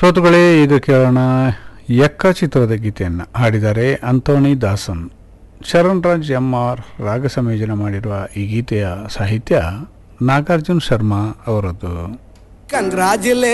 ಶ್ರೋತೃಗಳೇ, ಈಗ ಕೇಳೋಣ ಯಕ್ಕ ಚಿತ್ರದ ಗೀತೆಯನ್ನು ಹಾಡಿದ್ದಾರೆ ಅಂಥೋನಿ ದಾಸನ್. ಶರಣ್ ರಾಜ್ ಎಂ.ಆರ್ ರಾಗ ಸಂಯೋಜನೆ ಮಾಡಿರುವ ಈ ಗೀತೆಯ ಸಾಹಿತ್ಯ ನಾಗಾರ್ಜುನ್ ಶರ್ಮಾ ಅವರದ್ದು. ಕಂಗ್ರಾಜುಲೇಷನ್.